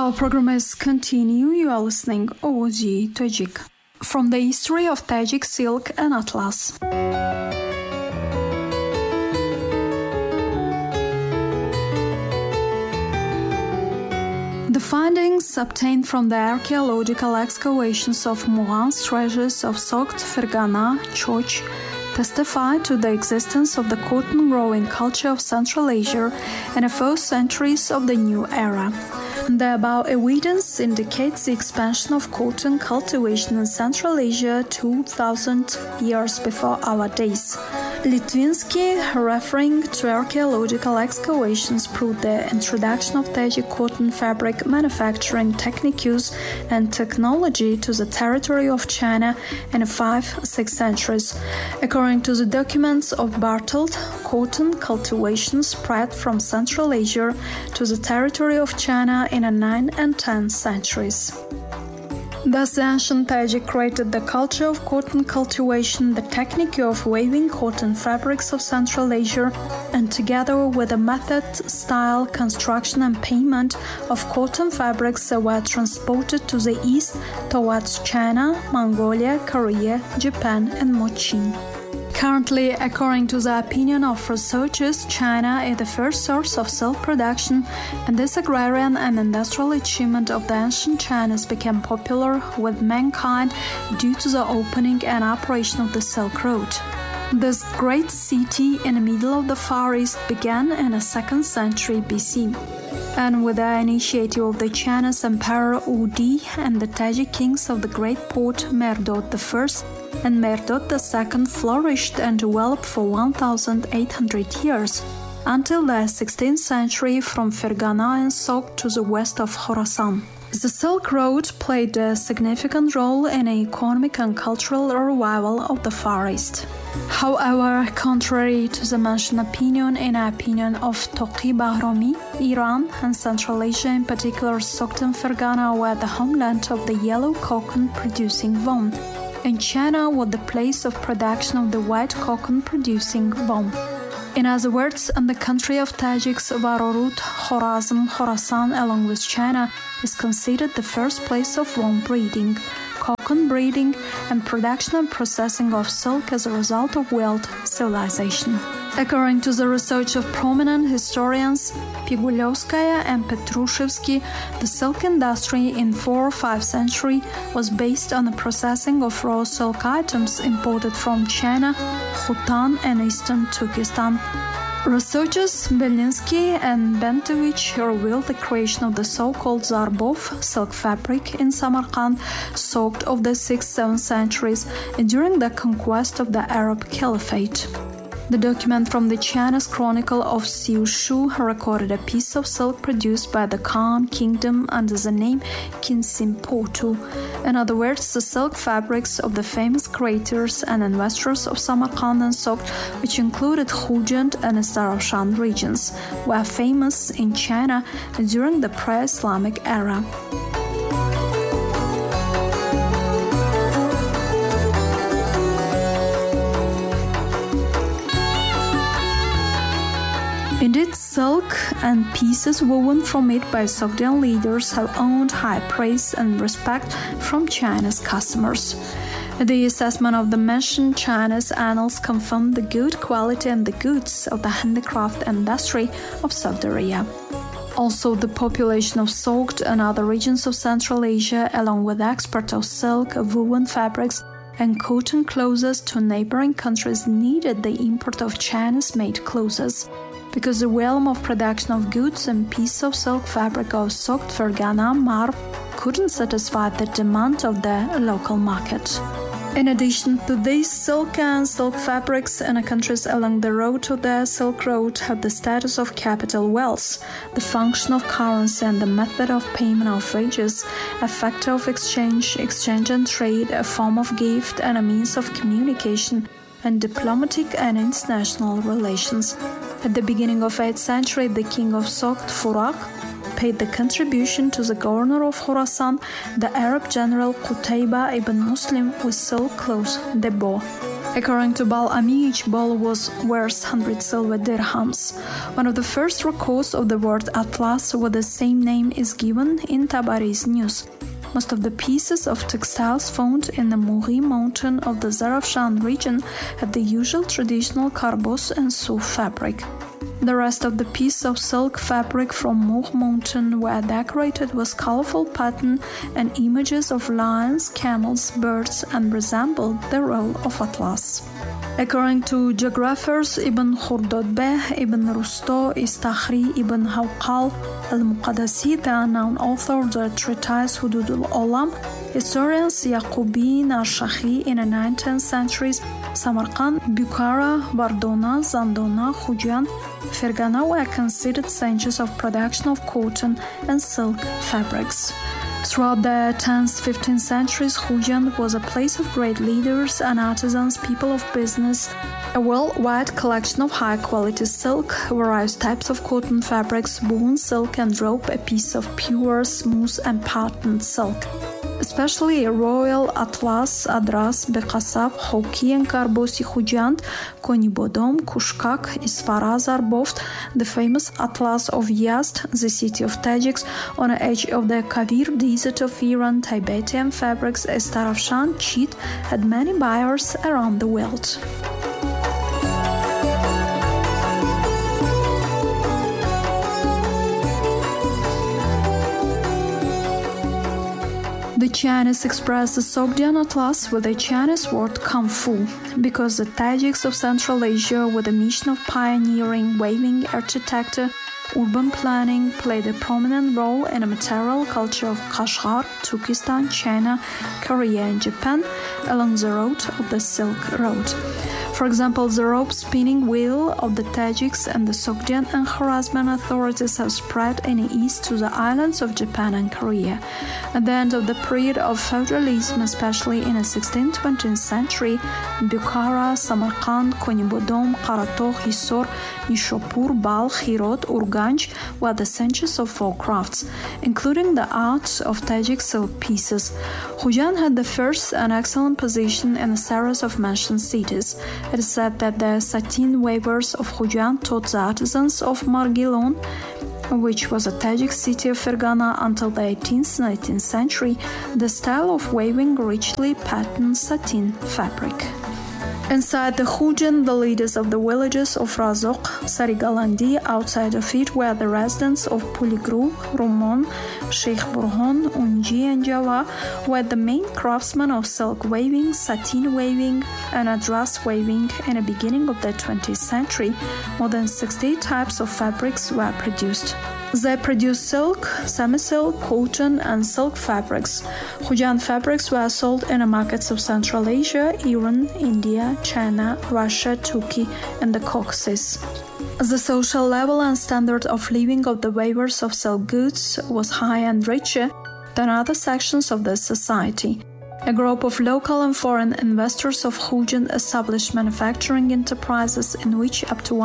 Our program is continue. You are listening OG Tajik from the history of Tajik silk and atlas. The findings obtained from the archaeological excavations of Muhan's treasures of Sokt, Fergana, Choch testify to the existence of the cotton-growing culture of Central Asia in the first centuries of the new era. The above evidence indicates the expansion of cotton cultivation in Central Asia 2,000 years before our days. Litvinsky, referring to archaeological excavations, proved the introduction of Tajik cotton fabric manufacturing techniques and technology to the territory of China in the 5th-6th centuries. According to the documents of Bartelt, cotton cultivation spread from Central Asia to the territory of China in the 9th and 10th centuries. Thus, the ancient Tajik created the culture of cotton cultivation, the technique of weaving cotton fabrics of Central Asia, and together with the method, style, construction, and payment of cotton fabrics that were transported to the east towards China, Mongolia, Korea, Japan, and Cochin. Currently, according to the opinion of researchers, China is the first source of silk production, and this agrarian and industrial achievement of the ancient Chinese became popular with mankind due to the opening and operation of the Silk Road. This great city in the middle of the Far East began in the 2nd century BC. And with the initiative of the Chinese Emperor Udi and the Tajik kings of the great port Merdod I and Merdod II flourished and developed for 1,800 years, until the 16th century from Fergana and Sokt to the west of Khorasan. The Silk Road played a significant role in the economic and cultural revival of the Far East. However, contrary to the mentioned opinion, in the opinion of Toqi Bahromi, Iran and Central Asia, in particular Sokt and Fergana, were the homeland of the yellow cotton producing Von, and China was the place of production of the white cotton producing Von. In other words, in the country of Tajiks, Varorut, Khorazm, Khorasan, along with China, is considered the first place of Von breeding, cotton breeding, and production and processing of silk as a result of world civilization. According to the research of prominent historians Pigulyovskaya and Petrushevsky, the silk industry in 4th or 5th century was based on the processing of raw silk items imported from China, Khotan, and eastern Turkestan. Researchers Belinsky and Bentovich revealed the creation of the so-called Zarbov silk fabric in Samarkand, Sokt of the 6th-7th centuries, during the conquest of the Arab Caliphate. The document from the Chinese Chronicle of Xiushu recorded a piece of silk produced by the Khan Kingdom under the name Kinsimpotu. In other words, the silk fabrics of the famous creators and investors of Samarkand and Sokt, which included Khujand and Zarafshan regions, were famous in China during the pre-Islamic era. Indeed, silk and pieces woven from it by Sogdian leaders have earned high praise and respect from Chinese customers. The assessment of the mentioned Chinese annals confirmed the good quality and the goods of the handicraft industry of Saudi Arabia. Also, the population of Sokt and other regions of Central Asia, along with export of silk, woven fabrics, and cotton clothes to neighboring countries, needed the import of Chinese-made clothes, because the realm of production of goods and pieces of silk fabric of Sokt, Fergana, Marv couldn't satisfy the demand of the local market. In addition to these, silk and silk fabrics in the countries along the road to the Silk Road have the status of capital wealth, the function of currency and the method of payment of wages, a factor of exchange and trade, a form of gift and a means of communication and diplomatic and international relations. At the beginning of 8th century, the king of Sokt, Furak, paid the contribution to the governor of Khorasan, the Arab general Qutayba ibn Muslim, with silk cloth, Debo. According to Bal-Ami, each ball was worth 100 silver dirhams. One of the first records of the word atlas with the same name is given in Tabari's news. Most of the pieces of textiles found in the Mouri mountain of the Zarafshan region had the usual traditional karbos and suf fabric. The rest of the pieces of silk fabric from Mour mountain were decorated with colorful pattern and images of lions, camels, birds, and resembled the role of atlas. According to geographers Ibn Khordadbeh, Ibn Rusto, Istakhri, Ibn Hawqal, Al-Muqaddasi, the unknown author of the treatise Hudud al-Olam, historians Yaqubin al-Shakhi in the 19th century, Samarkand, Bukhara, Bardona, Zandona, Khujan, Fergana were considered centers of production of cotton and silk fabrics. Throughout the 10th, 15th centuries, Khujan was a place of great leaders and artisans, people of business, a worldwide collection of high-quality silk, various types of cotton fabrics, woven silk and rope, a piece of pure, smooth and patterned silk. Especially Royal Atlas, Adras, Beqasab, Hoki and Karbosi Khujand, Koni Bodom, Kushkak, Isfara, Zarboft, the famous Atlas of Yazd, the city of Tajiks, on the edge of the Kavir desert of Iran, Tibetan fabrics, as Tarafshan, Cheat, had many buyers around the world. The Chinese express the Sogdian Atlas with the Chinese word Kung Fu, because the Tajiks of Central Asia, with a mission of pioneering weaving architecture, urban planning, played a prominent role in the material culture of Kashgar, Turkestan, China, Korea, and Japan along the road of the Silk Road. For example, the rope spinning wheel of the Tajiks and the Sogdian and Khwarezmian authorities have spread in the east to the islands of Japan and Korea. At the end of the period of feudalism, especially in the 16th-20th century, Bukhara, Samarkand, Konibodom, Karatok, Hisor, Nishapur, Balkh, Hirot, Urganj were the centers of folk crafts, including the art of Tajik silk pieces. Khujan had the first and excellent position in a series of mentioned cities. It is said that the satin weavers of Khujan taught the artisans of Margilon, which was a Tajik city of Fergana until the 18th and 19th century, the style of weaving richly patterned satin fabric. Inside the Khujan, the leaders of the villages of Razok, Sarigalandi, outside of it were the residents of Puligru, Rumon, Sheikh Burhan, Unji, and Java, were the main craftsmen of silk weaving, satin weaving, and adras weaving. In the beginning of the 20th century, more than 60 types of fabrics were produced. They produced silk, semi-silk, cotton, and silk fabrics. Khujan fabrics were sold in the markets of Central Asia, Iran, India, China, Russia, Turkey, and the Caucasus. The social level and standard of living of the weavers of silk goods was higher and richer than other sections of the society. A group of local and foreign investors of Khujan established manufacturing enterprises in which up to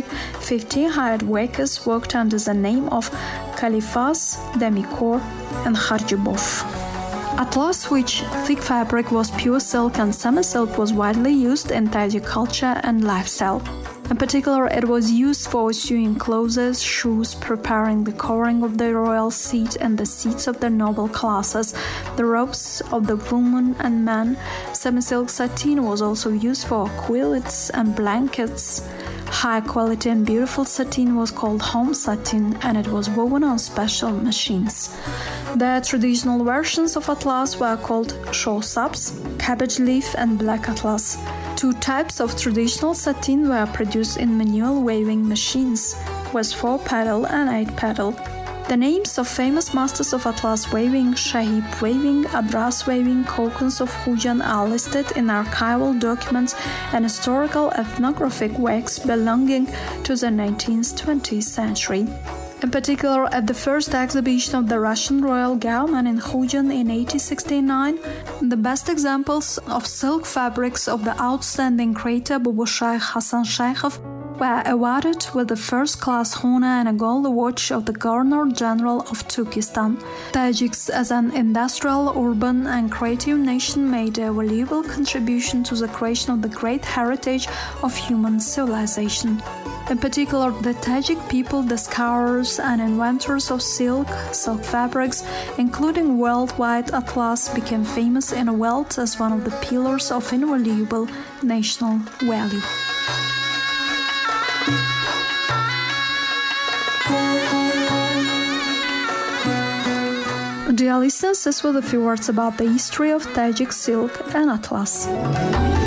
150 hired workers worked under the name of Khalifas, Demikor, and Kharjibov. Atlas, which thick fabric was pure silk and semi-silk, was widely used in Tajik culture and lifestyle. In particular, it was used for sewing clothes, shoes, preparing the covering of the royal seat and the seats of the noble classes, the robes of the women and men. Semi-silk satin was also used for quilts and blankets. High quality and beautiful satin was called home satin, and it was woven on special machines. The traditional versions of atlas were called shawsabs, cabbage leaf, and black atlas. Two types of traditional satin were produced in manual weaving machines, with 4-pedal and 8-pedal. The names of famous masters of atlas weaving, Shahib weaving, Adras weaving, Kokons of Khujan are listed in archival documents and historical ethnographic works belonging to the 19th-20th century. In particular, at the first exhibition of the Russian royal government in Khujan in 1869, the best examples of silk fabrics of the outstanding creator Bubu Shaikh Hassan Sheikhov were awarded with the first-class honor and a gold watch of the Governor-General of Turkestan. Tajiks, as an industrial, urban, and creative nation, made a valuable contribution to the creation of the great heritage of human civilization. In particular, the Tajik people, discoverers and inventors of silk fabrics, including worldwide atlas, became famous in the world as one of the pillars of invaluable national value. Dear listeners, this were the few words about the history of Tajik silk and atlas.